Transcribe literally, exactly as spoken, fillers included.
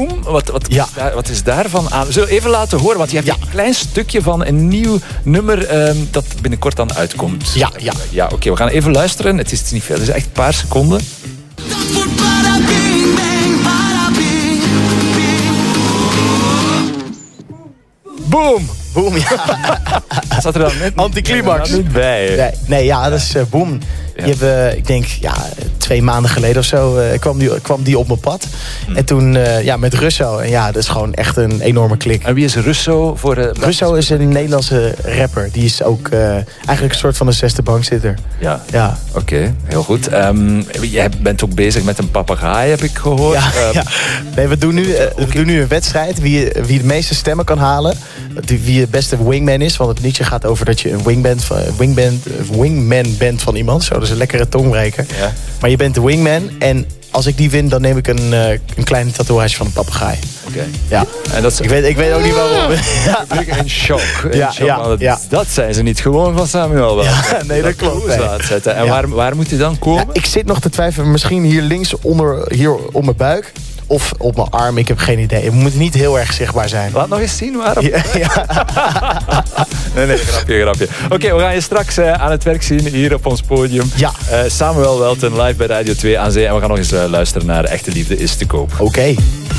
Boom. Wat, wat, Ja. is daar, wat is daarvan aan? We zullen even laten horen, want je hebt Ja. een klein stukje van een nieuw nummer um, dat binnenkort dan uitkomt. Ja, ja. Ja, oké, okay, we gaan even luisteren. Het is, het is niet veel, het is echt een paar seconden. Dat wordt bada bing bang, bada bing, bing. Boom! Boom, ja. Zat er dan net Anticlimax. niet bij. Nee, nee, ja, dat is uh, Boom. Ja. Die hebben, ik denk, ja, twee maanden geleden of zo uh, kwam, die, kwam die op mijn pad. Hm. En toen, uh, ja, met Russo. En ja, dat is gewoon echt een enorme klik. En wie is Russo? Voor, uh, Russo is een Nederlandse rapper. Die is ook uh, eigenlijk een soort van een zesde bankzitter. Ja, Ja, oké, okay, heel goed. Um, jij bent ook bezig met een papegaai, heb ik gehoord. ja, Um, ja. Nee, we doen nu, uh, we doen nu een wedstrijd. Wie, wie de meeste stemmen kan halen. Die, wie het beste wingman is. Want het liedje gaat over dat je een wingman, wingman, wingman bent van iemand. Zo, dat is een lekkere tongbreker. Ja. Maar je bent de wingman. En als ik die win, dan neem ik een, uh, een kleine tatoeage van een papegaai. Oké. Okay. Ja. En dat is... Ik weet, ik weet ook niet waarom. Ja. Ik ben in shock. In Ja, shock ja, dat, ja. dat zijn ze niet gewoon van Samuel. Wel. Ja, nee, dat klopt. Cruise Nee. laat zetten. En Ja. waar, waar moet hij dan komen? Ja, ik zit nog te twijfelen. Misschien hier links onder, hier op mijn buik. Of op mijn arm. Ik heb geen idee. Het moet niet heel erg zichtbaar zijn. Laat nog eens zien waarom. Ja, ja. Nee, nee, grapje, grapje. Oké, okay, we gaan je straks uh, aan het werk zien hier op ons podium. Ja. Uh, Samuel Welten live bij Radio twee aan Zee. En we gaan nog eens uh, luisteren naar Echte Liefde is te koop. Oké. Okay.